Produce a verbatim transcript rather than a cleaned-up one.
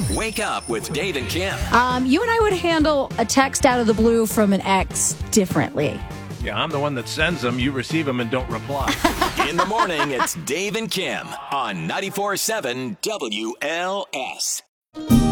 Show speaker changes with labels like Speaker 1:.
Speaker 1: Wake up with Dave and Kim.
Speaker 2: Um, you and I would handle a text out of the blue from an ex differently.
Speaker 3: Yeah, I'm the one that sends them. You receive them and don't reply.
Speaker 1: In the morning, it's Dave and Kim on ninety-four point seven W L S.